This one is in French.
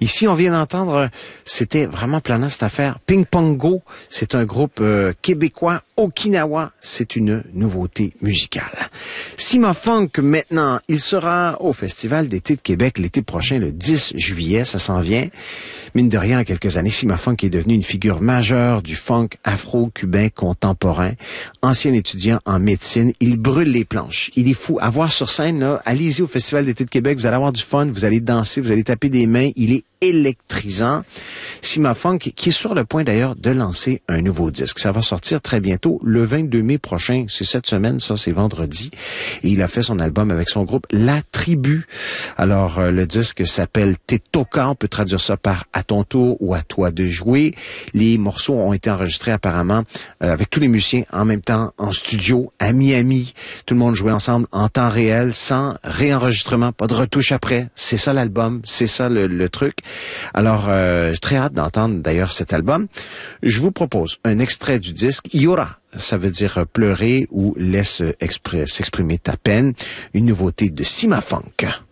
Ici, on vient d'entendre, c'était vraiment planant cette affaire. Ping Pong Go, c'est un groupe québécois. Okinawa, c'est une nouveauté musicale. Sima Funk, maintenant, il sera au Festival d'été de Québec l'été prochain, le 10 juillet, ça s'en vient. Mine de rien, en quelques années, Sima Funk est devenu une figure majeure du funk afro-cubain contemporain. Ancien étudiant en médecine, il brûle les planches. Il est fou. À voir sur scène, là, allez-y au Festival d'été de Québec, vous allez avoir du fun, vous allez danser, vous allez taper des mains. Il est électrisant. Sima Funk, qui est sur le point d'ailleurs de lancer un nouveau disque. Ça va sortir très bientôt, le 22 mai prochain. C'est cette semaine, ça, c'est vendredi. Et il a fait son album avec son groupe La Tribu. Alors, le disque s'appelle Te Toca. On peut traduire ça par À ton tour ou À toi de jouer. Les morceaux ont été enregistrés apparemment avec tous les musiciens en même temps en studio à Miami. Tout le monde jouait ensemble en temps réel, sans réenregistrement, pas de retouche après. C'est ça l'album, c'est ça le truc. Alors, j'ai très hâte d'entendre d'ailleurs cet album. Je vous propose un extrait du disque. Yora, ça veut dire pleurer ou laisse s'exprimer ta peine. Une nouveauté de Sima Funk.